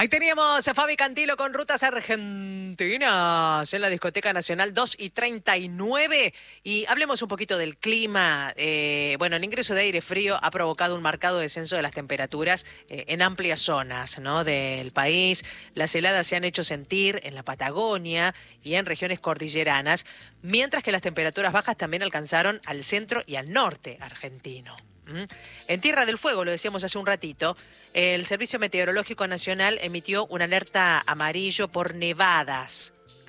Ahí teníamos a Fabi Cantilo con Rutas Argentinas en la Discoteca Nacional 2:39. Y hablemos un poquito del clima. Bueno, el ingreso de aire frío ha provocado un marcado descenso de las temperaturas en amplias zonas, ¿no?, del país. Las heladas se han hecho sentir en la Patagonia y en regiones cordilleranas, mientras que las temperaturas bajas también alcanzaron al centro y al norte argentino. En Tierra del Fuego, lo decíamos hace un ratito, el Servicio Meteorológico Nacional emitió una alerta amarillo por nevadas.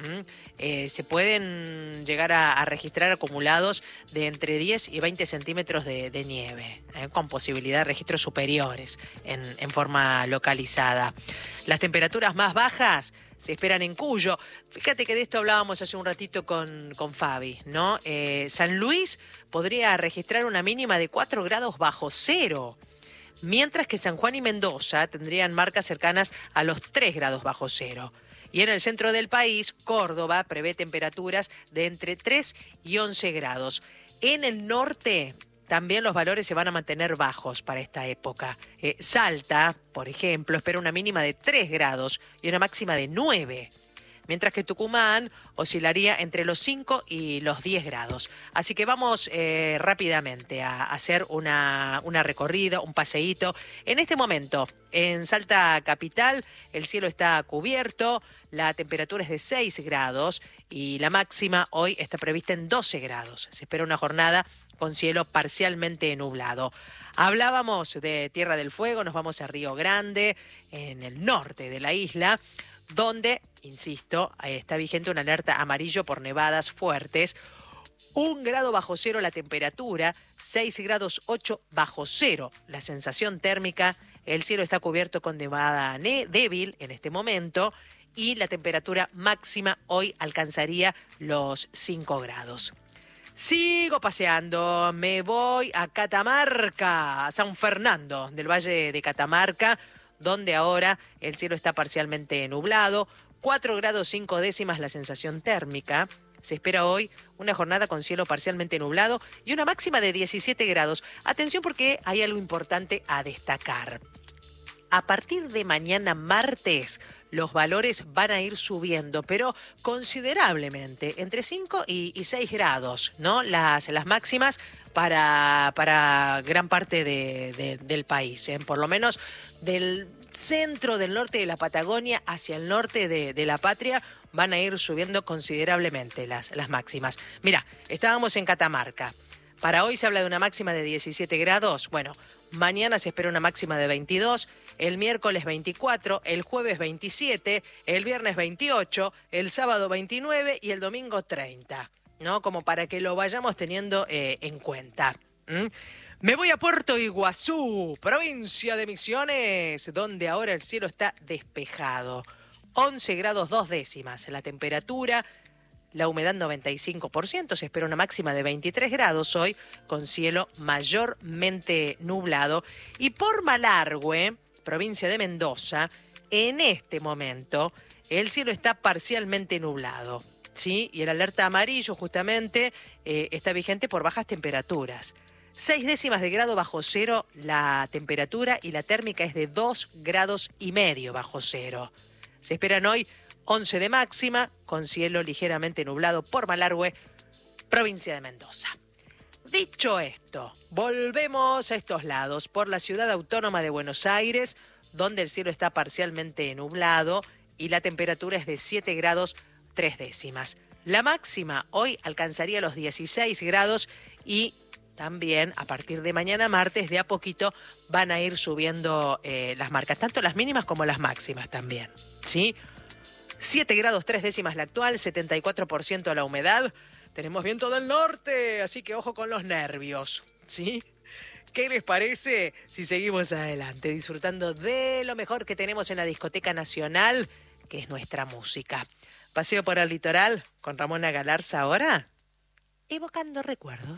Se pueden llegar a registrar acumulados de entre 10 y 20 centímetros de nieve, con posibilidad de registros superiores en forma localizada. Las temperaturas más bajas se esperan en Cuyo. Fíjate que de esto hablábamos hace un ratito con Fabi, ¿no? San Luis podría registrar una mínima de 4 grados bajo cero, mientras que San Juan y Mendoza tendrían marcas cercanas a los 3 grados bajo cero. Y en el centro del país, Córdoba prevé temperaturas de entre 3 y 11 grados. En el norte también los valores se van a mantener bajos para esta época. Salta, por ejemplo, espera una mínima de 3 grados y una máxima de 9, mientras que Tucumán oscilaría entre los 5 y los 10 grados. Así que vamos rápidamente a hacer una recorrida, un paseíto. En este momento, en Salta Capital, el cielo está cubierto, la temperatura es de 6 grados y la máxima hoy está prevista en 12 grados. Se espera una jornada con cielo parcialmente nublado. Hablábamos de Tierra del Fuego, nos vamos a Río Grande, en el norte de la isla, donde, insisto, está vigente una alerta amarillo por nevadas fuertes. 1 grado bajo cero la temperatura, 6 grados 8 bajo cero la sensación térmica. El cielo está cubierto con nevada débil en este momento y la temperatura máxima hoy alcanzaría los 5 grados. Sigo paseando, me voy a Catamarca, a San Fernando del Valle de Catamarca, donde ahora el cielo está parcialmente nublado, 4 grados 5 décimas la sensación térmica. Se espera hoy una jornada con cielo parcialmente nublado y una máxima de 17 grados. Atención porque hay algo importante a destacar. A partir de mañana martes, los valores van a ir subiendo, pero considerablemente, entre 5 y 6 grados, ¿no? Las máximas para gran parte del país, por lo menos del centro, del norte de la Patagonia hacia el norte de la patria, van a ir subiendo considerablemente las máximas. Mira, estábamos en Catamarca. Para hoy se habla de una máxima de 17 grados. Bueno, mañana se espera una máxima de 22, el miércoles 24, el jueves 27, el viernes 28, el sábado 29 y el domingo 30, ¿no? Como para que lo vayamos teniendo en cuenta. Me voy a Puerto Iguazú, provincia de Misiones, donde ahora el cielo está despejado. 11 grados 2 décimas la temperatura. La humedad 95%, se espera una máxima de 23 grados hoy, con cielo mayormente nublado. Y por Malargüe, provincia de Mendoza, en este momento el cielo está parcialmente nublado, ¿sí? Y el alerta amarillo justamente está vigente por bajas temperaturas. 6 décimas de grado bajo cero la temperatura y la térmica es de 2,5 grados bajo cero. Se esperan hoy 11 de máxima, con cielo ligeramente nublado por Malargüe, provincia de Mendoza. Dicho esto, volvemos a estos lados, por la ciudad autónoma de Buenos Aires, donde el cielo está parcialmente nublado y la temperatura es de 7 grados 3 décimas. La máxima hoy alcanzaría los 16 grados y también a partir de mañana martes de a poquito van a ir subiendo las marcas, tanto las mínimas como las máximas también, ¿sí? 7 grados 3 décimas la actual, 74% la humedad. Tenemos viento del norte, así que ojo con los nervios, ¿sí? ¿Qué les parece si seguimos adelante, disfrutando de lo mejor que tenemos en la Discoteca Nacional, que es nuestra música? Paseo por el litoral con Ramona Galarza ahora, evocando recuerdos.